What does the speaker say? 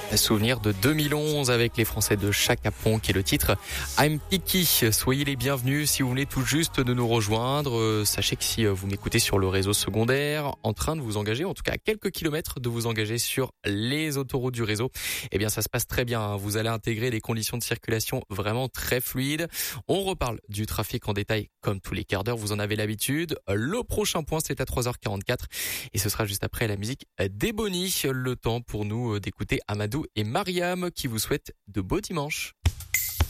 Souvenir de 2011 avec les Français de Chaka Ponk et le titre I'm Picky. Soyez les bienvenus si vous venez tout juste de nous rejoindre. Sachez que si vous m'écoutez sur le réseau secondaire, en train de vous engager, en tout cas à quelques kilomètres de vous engager sur les autoroutes du réseau, eh bien ça se passe très bien. Vous allez intégrer des conditions de circulation vraiment très fluides. On reparle du trafic en détail comme tous les quarts d'heure, vous en avez l'habitude. Le prochain point, c'est à 3h44 et ce sera juste après la musique d'Ebony. Le temps pour nous d'écouter Amadou et Mariam qui vous souhaitent de beaux dimanches.